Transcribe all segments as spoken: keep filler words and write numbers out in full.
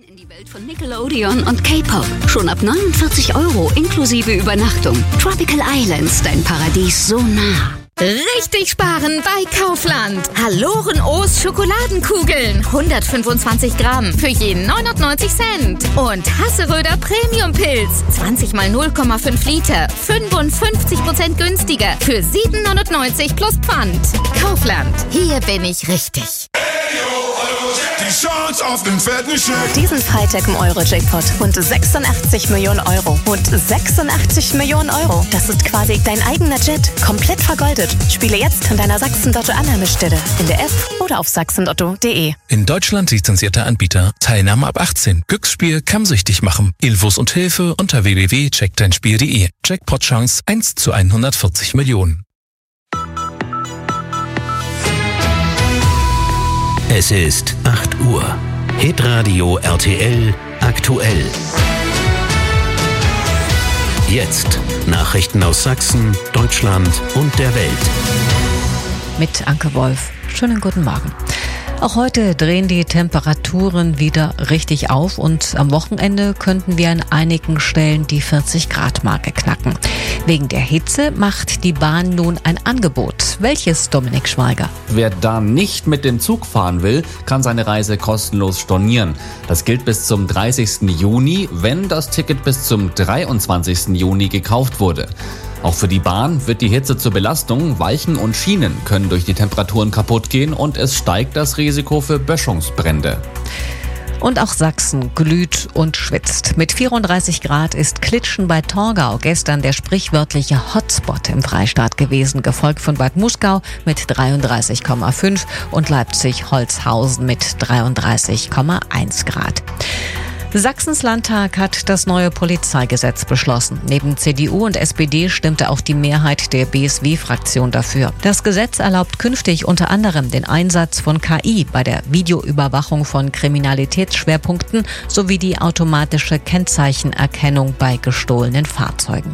In die Welt von Nickelodeon und K-Pop. Schon ab neunundvierzig Euro inklusive Übernachtung. Tropical Islands, dein Paradies so nah. Richtig sparen bei Kaufland. Haloren O's Schokoladenkugeln. hundertfünfundzwanzig Gramm für jeden neunundneunzig Cent. Und Hasseröder Premium Pilz. zwanzig mal null Komma fünf Liter. fünfundfünfzig Prozent günstiger. Für sieben neunundneunzig plus Pfand. Kaufland. Hier bin ich richtig. Die Chance auf den fetten Scheck. Diesen Freitag im Euro-Jackpot. Rund sechsundachtzig Millionen Euro. Rund sechsundachtzig Millionen Euro. Das ist quasi dein eigener Jet. Komplett vergoldet. Spiele jetzt an deiner Sachsen-Dotto-Annahmestelle. In der App oder auf sachsen-dotto punkt de. In Deutschland lizenzierter Anbieter. Teilnahme ab achtzehn. Glücksspiel kann süchtig machen. Infos und Hilfe unter w w w punkt check dein spiel punkt de. Jackpot-Chance eins zu hundertvierzig Millionen. Es ist acht Uhr. Hitradio R T L aktuell. Jetzt Nachrichten aus Sachsen, Deutschland und der Welt. Mit Anke Wolf. Schönen guten Morgen. Auch heute drehen die Temperaturen wieder richtig auf und am Wochenende könnten wir an einigen Stellen die vierzig Grad Marke knacken. Wegen der Hitze macht die Bahn nun ein Angebot. Welches, Dominik Schweiger? Wer da nicht mit dem Zug fahren will, kann seine Reise kostenlos stornieren. Das gilt bis zum dreißigsten Juni, wenn das Ticket bis zum dreiundzwanzigsten Juni gekauft wurde. Auch für die Bahn wird die Hitze zur Belastung. Weichen und Schienen können durch die Temperaturen kaputt gehen und es steigt das Risiko für Böschungsbrände. Und auch Sachsen glüht und schwitzt. Mit vierunddreißig Grad ist Klitschen bei Torgau gestern der sprichwörtliche Hotspot im Freistaat gewesen, gefolgt von Bad Muskau mit dreiunddreißig Komma fünf und Leipzig-Holzhausen mit dreiunddreißig Komma eins Grad. Sachsens Landtag hat das neue Polizeigesetz beschlossen. Neben C D U und S P D stimmte auch die Mehrheit der B S W-Fraktion dafür. Das Gesetz erlaubt künftig unter anderem den Einsatz von K I bei der Videoüberwachung von Kriminalitätsschwerpunkten sowie die automatische Kennzeichenerkennung bei gestohlenen Fahrzeugen.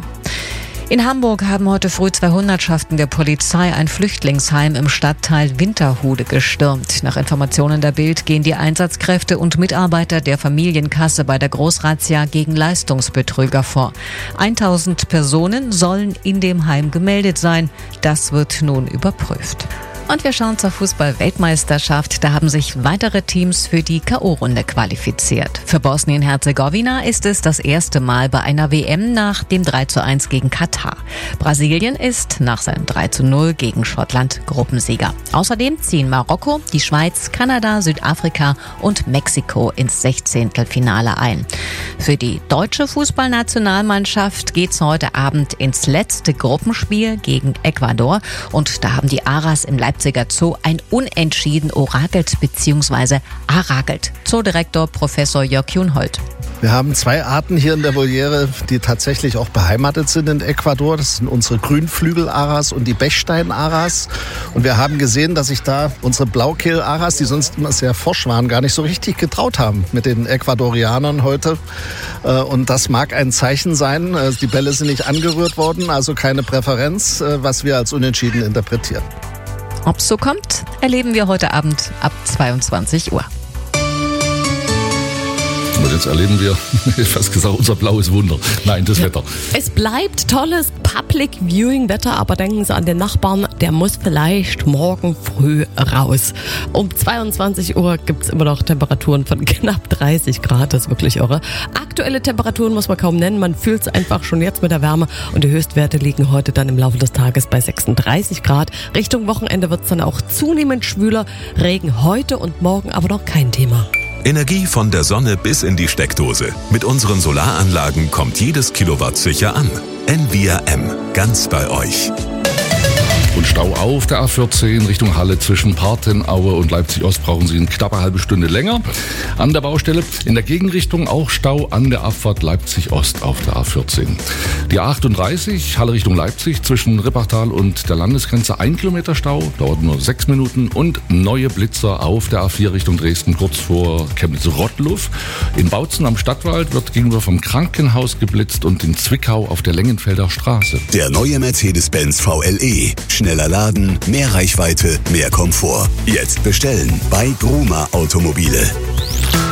In Hamburg haben heute früh zwei Hundertschaften der Polizei ein Flüchtlingsheim im Stadtteil Winterhude gestürmt. Nach Informationen der Bild gehen die Einsatzkräfte und Mitarbeiter der Familienkasse bei der Großrazzia gegen Leistungsbetrüger vor. tausend Personen sollen in dem Heim gemeldet sein. Das wird nun überprüft. Und wir schauen zur Fußball-Weltmeisterschaft. Da haben sich weitere Teams für die K O-Runde qualifiziert. Für Bosnien-Herzegowina ist es das erste Mal bei einer W M nach dem drei zu eins gegen Katar. Brasilien ist nach seinem drei zu null gegen Schottland Gruppensieger. Außerdem ziehen Marokko, die Schweiz, Kanada, Südafrika und Mexiko ins Sechzehntelfinale ein. Für die deutsche Fußballnationalmannschaft geht's heute Abend ins letzte Gruppenspiel gegen Ecuador. Und da haben die Aras im Leipziger Zoo ein Unentschieden orakelt bzw. arakelt. Zoodirektor Professor Jörg Junhold. Wir haben zwei Arten hier in der Voliere, die tatsächlich auch beheimatet sind in Ecuador. Das sind unsere Grünflügel-Aras und die Bechstein-Aras. Und wir haben gesehen, dass sich da unsere Blaukehl-Aras, die sonst immer sehr forsch waren, gar nicht so richtig getraut haben mit den Ecuadorianern heute. Und das mag ein Zeichen sein. Die Bälle sind nicht angerührt worden, also keine Präferenz, was wir als unentschieden interpretieren. Ob es so kommt, erleben wir heute Abend ab zweiundzwanzig Uhr. Und jetzt erleben wir, ich habe fast gesagt, unser blaues Wunder. Nein, das ja. Wetter. Es bleibt tolles Public Viewing Wetter, aber denken Sie an den Nachbarn, der muss vielleicht morgen früh raus. Um zweiundzwanzig Uhr gibt es immer noch Temperaturen von knapp dreißig Grad, das ist wirklich irre. Aktuelle Temperaturen muss man kaum nennen, man fühlt es einfach schon jetzt mit der Wärme und die Höchstwerte liegen heute dann im Laufe des Tages bei sechsunddreißig Grad. Richtung Wochenende wird es dann auch zunehmend schwüler. Regen heute und morgen aber noch kein Thema. Energie von der Sonne bis in die Steckdose. Mit unseren Solaranlagen kommt jedes Kilowatt sicher an. N V R M, ganz bei euch. Und Stau auf der A vierzehn Richtung Halle zwischen Partenaue und Leipzig-Ost brauchen Sie eine knappe halbe Stunde länger an der Baustelle. In der Gegenrichtung auch Stau an der Abfahrt Leipzig-Ost auf der A vierzehn. Die A achtunddreißig Halle Richtung Leipzig zwischen Rippachtal und der Landesgrenze ein Kilometer Stau, dauert nur sechs Minuten. Und neue Blitzer auf der A vier Richtung Dresden kurz vor Chemnitz-Rottluff. In Bautzen am Stadtwald wird gegenüber vom Krankenhaus geblitzt und in Zwickau auf der Lengenfelder Straße. Der neue Mercedes-Benz V L E. Schneller laden, mehr Reichweite, mehr Komfort. Jetzt bestellen bei Gruma Automobile.